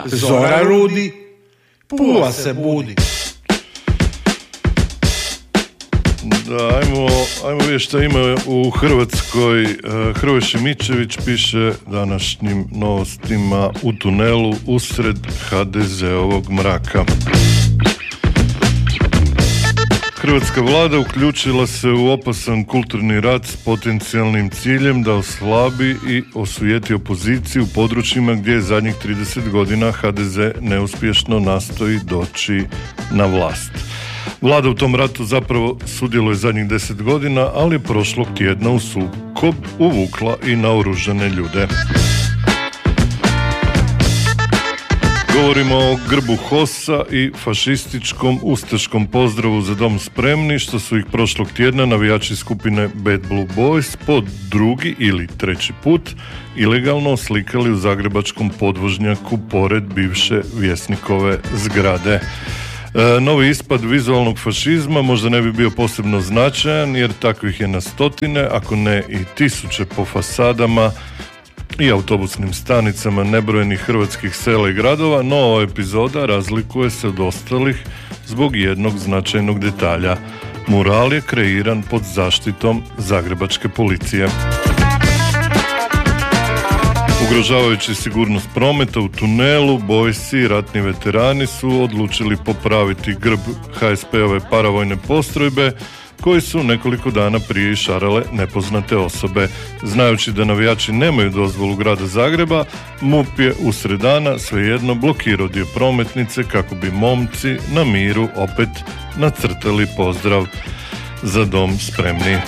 zora rudi, puva se budi. Da, ajmo vidjeti šta ima u Hrvatskoj. Hrvoje Šimičević piše današnjim novostima: u tunelu usred HDZ-ovog mraka. Hrvatska vlada uključila se u opasan kulturni rat s potencijalnim ciljem da oslabi i osujeti opoziciju u područjima gdje je zadnjih 30 godina HDZ neuspješno nastoji doći na vlast. Vlada u tom ratu zapravo sudjeluje zadnjih 10 godina, ali je prošlog tjedna u sukob uvukla i naoružane ljude. Govorimo o grbu HOS-a i fašističkom ustaškom pozdravu Za dom spremni, što su ih prošlog tjedna navijači skupine Bad Blue Boys po drugi ili treći put ilegalno oslikali u zagrebačkom podvožnjaku pored bivše Vjesnikove zgrade. Novi ispad vizualnog fašizma možda ne bi bio posebno značajan, jer takvih je na stotine, ako ne i tisuće po fasadama i autobusnim stanicama nebrojenih hrvatskih sela i gradova, no ova epizoda razlikuje se od ostalih zbog jednog značajnog detalja. Mural je kreiran pod zaštitom zagrebačke policije. Ugrožavajući sigurnost prometa u tunelu, bojsi i ratni veterani su odlučili popraviti grb HSP-ove paravojne postrojbe, koji su nekoliko dana prije išarale nepoznate osobe. Znajući da navijači nemaju dozvolu grada Zagreba, MUP je usred dana svejedno blokirao dio prometnice kako bi momci na miru opet nacrtali pozdrav Za dom spremni.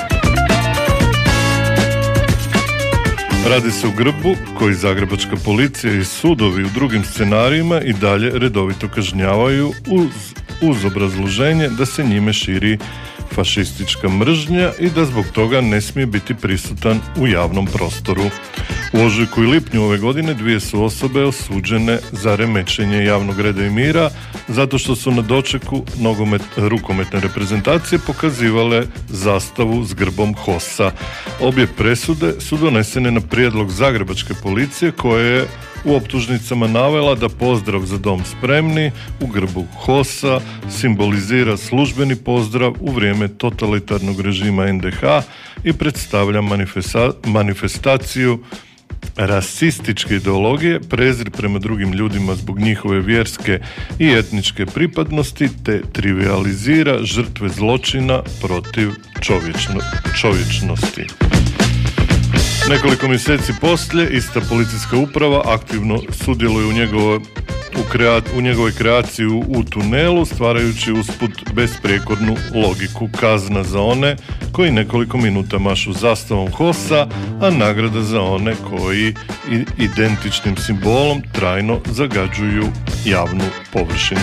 Radi se o grbu koji zagrebačka policija i sudovi u drugim scenarijima i dalje redovito kažnjavaju uz obrazloženje da se njime širi fašistička mržnja i da zbog toga ne smije biti prisutan u javnom prostoru. U ožujku i lipnju ove godine 2 su osobe osuđene za remećenje javnog reda i mira zato što su na dočeku rukometne reprezentacije pokazivale zastavu s grbom HOS-a. Obje presude su donesene na prijedlog zagrebačke policije koja je u optužnicama navela da pozdrav Za dom spremni u grbu HOS-a simbolizira službeni pozdrav u vrijeme totalitarnog režima NDH i predstavlja manifestaciju rasističke ideologije, prezir prema drugim ljudima zbog njihove vjerske i etničke pripadnosti, te trivializira žrtve zločina protiv čovječnosti. Nekoliko mjeseci poslije ista policijska uprava aktivno sudjeluje u njegovoj kreaciji u tunelu, stvarajući usput besprijekornu logiku. Kazna za one koji nekoliko minuta mašu zastavom HOS-a, a nagrada za one koji identičnim simbolom trajno zagađuju javnu površinu.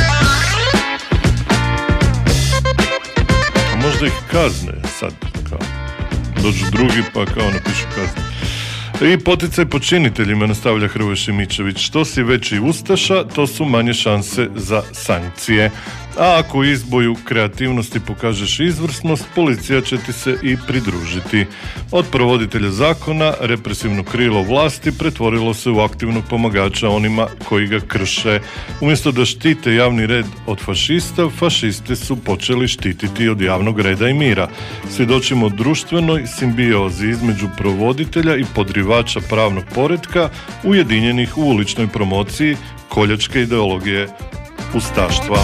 A možda ih kazne sad, kao dođu drugi pa kao napišu kazne. I poticaj počiniteljima, nastavlja Hrvoje Šimičević. Što si veći ustaša, to su manje šanse za sankcije. A ako u izboju kreativnosti pokažeš izvrsnost, policija će ti se i pridružiti. Od provoditelja zakona, represivno krilo vlasti pretvorilo se u aktivnog pomagača onima koji ga krše. Umjesto da štite javni red od fašista, fašisti su počeli štititi od javnog reda i mira. Svjedočimo društvenoj simbiozi između provoditelja i podrivača pravnog poretka ujedinjenih u uličnoj promociji koljačke ideologije ustaštva.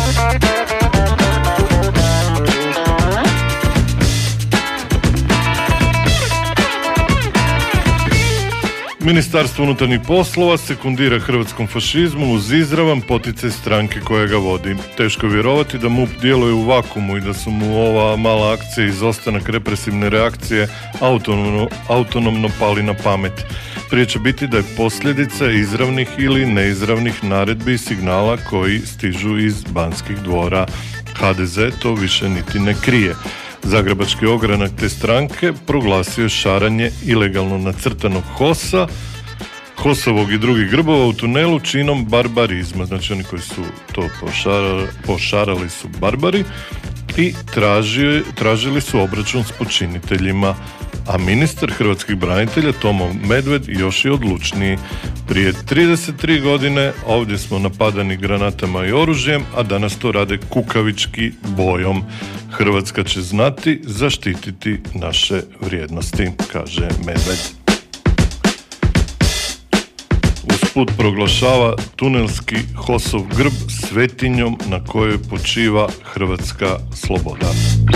Ministarstvo unutarnjih poslova sekundira hrvatskom fašizmu uz izravan poticaj stranke koja ga vodi. Teško vjerovati da MUP djeluje u vakumu i da su mu ova mala akcija izostanak represivne reakcije autonomno pali na pamet. Prije će biti da je posljedica izravnih ili neizravnih naredbi i signala koji stižu iz Banskih dvora. HDZ to više niti ne krije. Zagrebački ogranak te stranke proglasio je šaranje ilegalno nacrtanog HOS-a, HOS-ovog i drugih grbova u tunelu činom barbarizma. Znači oni koji su to pošarali su barbari i tražili su obračun s počiniteljima. a ministar hrvatskih branitelja Tomo Medved još je odlučniji. Prije 33 godine ovdje smo napadani granatama i oružjem, a danas to rade kukavički bojom. Hrvatska će znati zaštititi naše vrijednosti, kaže Medved. Usput proglašava tunelski HOS-ov grb svetinjom na kojoj počiva hrvatska sloboda.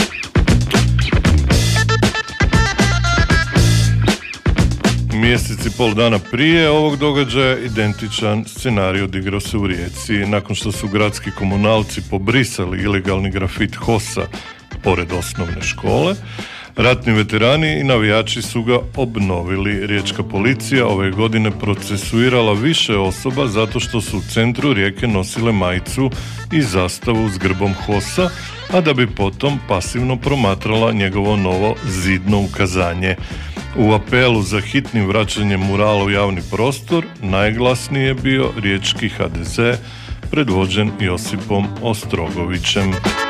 Mjesec i pol dana prije ovog događaja identičan scenarij odigrao se u Rijeci. Nakon što su gradski komunalci pobrisali ilegalni grafit HOS-a pored osnovne škole, ratni veterani i navijači su ga obnovili. Riječka policija ove godine procesuirala više osoba zato što su u centru Rijeke nosile majicu i zastavu s grbom HOS-a, a da bi potom pasivno promatrala njegovo novo zidno ukazanje. U apelu za hitnim vraćanjem murala u javni prostor najglasniji je bio riječki HDZ predvođen Josipom Ostrogovićem.